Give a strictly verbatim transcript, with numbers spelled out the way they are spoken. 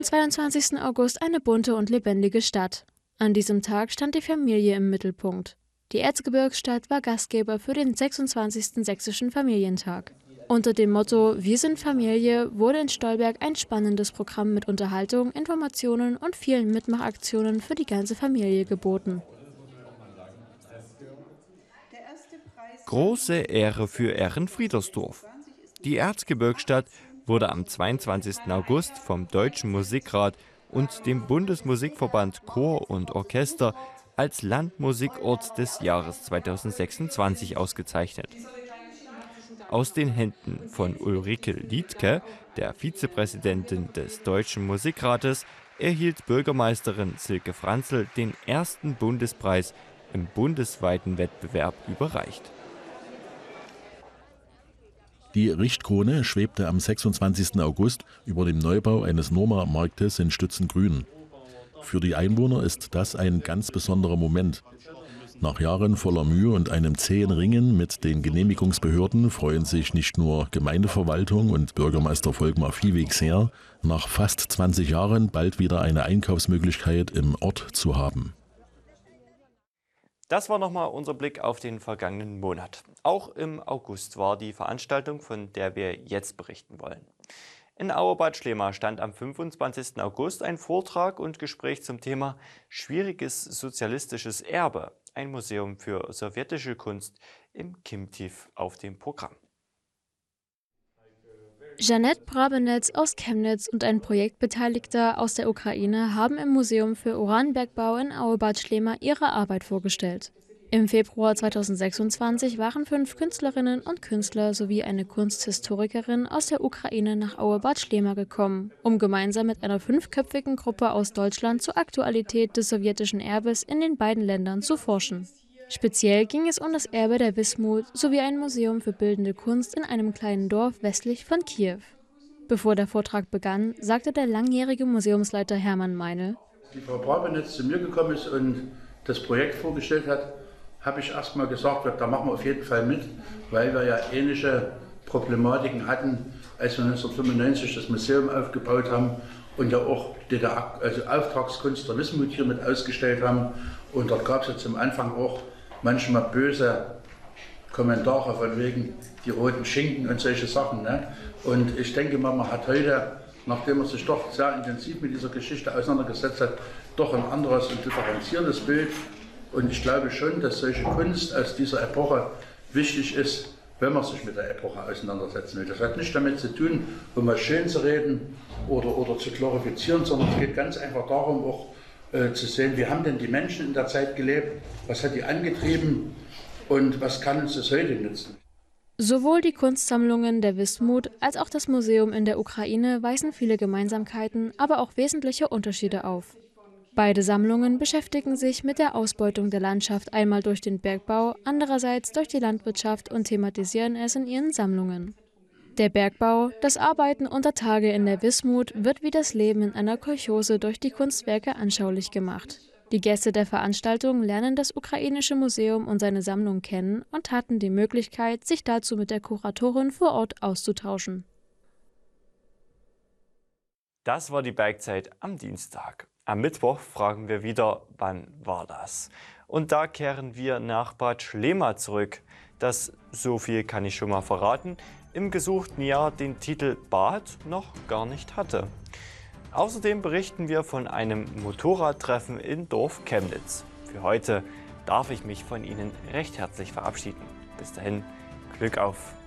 zweiundzwanzigsten August eine bunte und lebendige Stadt. An diesem Tag stand die Familie im Mittelpunkt. Die Erzgebirgsstadt war Gastgeber für den sechsundzwanzigsten Sächsischen Familientag. Unter dem Motto „Wir sind Familie" wurde in Stolberg ein spannendes Programm mit Unterhaltung, Informationen und vielen Mitmachaktionen für die ganze Familie geboten. Große Ehre für Ehrenfriedersdorf. Die Erzgebirgsstadt wurde am zweiundzwanzigsten August vom Deutschen Musikrat und dem Bundesmusikverband Chor und Orchester als Landmusikort des Jahres zweitausendsechsundzwanzig ausgezeichnet. Aus den Händen von Ulrike Liedtke, der Vizepräsidentin des Deutschen Musikrates, erhielt Bürgermeisterin Silke Franzl den ersten Bundespreis im bundesweiten Wettbewerb überreicht. Die Richtkrone schwebte am sechsundzwanzigsten August über dem Neubau eines Norma-Marktes in Stützengrün. Für die Einwohner ist das ein ganz besonderer Moment. Nach Jahren voller Mühe und einem zähen Ringen mit den Genehmigungsbehörden freuen sich nicht nur Gemeindeverwaltung und Bürgermeister Volkmar Viehweg sehr, nach fast zwanzig Jahren bald wieder eine Einkaufsmöglichkeit im Ort zu haben. Das war nochmal unser Blick auf den vergangenen Monat. Auch im August war die Veranstaltung, von der wir jetzt berichten wollen. In Auerbad Schlema stand am fünfundzwanzigsten August ein Vortrag und Gespräch zum Thema Schwieriges sozialistisches Erbe, ein Museum für sowjetische Kunst im Kimtiv auf dem Programm. Jeanette Brabenetz aus Chemnitz und ein Projektbeteiligter aus der Ukraine haben im Museum für Uranbergbau in Auerbad Schlema ihre Arbeit vorgestellt. Im Februar zweitausendsechsundzwanzig waren fünf Künstlerinnen und Künstler sowie eine Kunsthistorikerin aus der Ukraine nach Auerbad Schlema gekommen, um gemeinsam mit einer fünfköpfigen Gruppe aus Deutschland zur Aktualität des sowjetischen Erbes in den beiden Ländern zu forschen. Speziell ging es um das Erbe der Wismut sowie ein Museum für bildende Kunst in einem kleinen Dorf westlich von Kiew. Bevor der Vortrag begann, sagte der langjährige Museumsleiter Hermann Meinl: Die Frau Brabenetz zu mir gekommen ist und das Projekt vorgestellt hat, habe ich erst mal gesagt, da machen wir auf jeden Fall mit, weil wir ja ähnliche Problematiken hatten, als wir neunzehnhundertfünfundneunzig das Museum aufgebaut haben und ja auch D D R, also Auftragskunst der Wismut hier mit ausgestellt haben. Und dort gab es ja zum Anfang auch manchmal böse Kommentare von wegen die roten Schinken und solche Sachen. Ne? Und ich denke mal, man hat heute, nachdem man sich doch sehr intensiv mit dieser Geschichte auseinandergesetzt hat, doch ein anderes und differenzierendes Bild. Und ich glaube schon, dass solche Kunst aus dieser Epoche wichtig ist, wenn man sich mit der Epoche auseinandersetzen will. Das hat nicht damit zu tun, um was schön zu reden oder, oder zu glorifizieren, sondern es geht ganz einfach darum, auch äh, zu sehen, wie haben denn die Menschen in der Zeit gelebt, was hat die angetrieben und was kann uns das heute nützen. Sowohl die Kunstsammlungen der Wismut als auch das Museum in der Ukraine weisen viele Gemeinsamkeiten, aber auch wesentliche Unterschiede auf. Beide Sammlungen beschäftigen sich mit der Ausbeutung der Landschaft einmal durch den Bergbau, andererseits durch die Landwirtschaft und thematisieren es in ihren Sammlungen. Der Bergbau, das Arbeiten unter Tage in der Wismut, wird wie das Leben in einer Kolchose durch die Kunstwerke anschaulich gemacht. Die Gäste der Veranstaltung lernen das ukrainische Museum und seine Sammlung kennen und hatten die Möglichkeit, sich dazu mit der Kuratorin vor Ort auszutauschen. Das war die Bergzeit am Dienstag. Am Mittwoch fragen wir wieder, wann war das? Und da kehren wir nach Bad Schlema zurück, das, so viel kann ich schon mal verraten, im gesuchten Jahr den Titel Bad noch gar nicht hatte. Außerdem berichten wir von einem Motorradtreffen in Dorf Chemnitz. Für heute darf ich mich von Ihnen recht herzlich verabschieden. Bis dahin, Glück auf!